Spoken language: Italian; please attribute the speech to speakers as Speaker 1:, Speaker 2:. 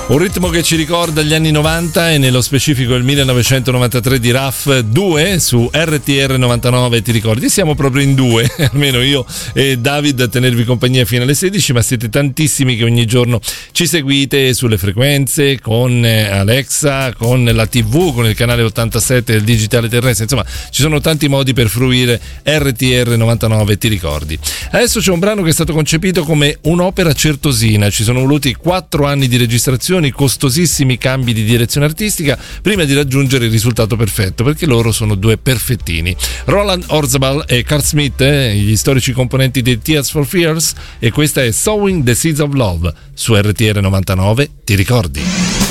Speaker 1: Un ritmo che ci ricorda gli anni 90 e nello specifico il 1993 di RAF 2 su RTR 99, ti ricordi? Siamo proprio in due, almeno io e David, a tenervi compagnia fino alle 16, ma siete tantissimi che ogni giorno ci seguite sulle frequenze, con Alexa, con la TV, con il canale 87 del digitale terrestre, insomma ci sono tanti modi per fruire RTR 99, ti ricordi? Adesso c'è un brano che è stato concepito come un'opera certosina, ci sono voluti 4 anni di registrazione, costosissimi cambi di direzione artistica prima di raggiungere il risultato perfetto, perché loro sono due perfettini. Roland Orzabal e Carl Smith, gli storici componenti dei Tears for Fears, e questa è Sowing the Seeds of Love su RTR 99, ti ricordi?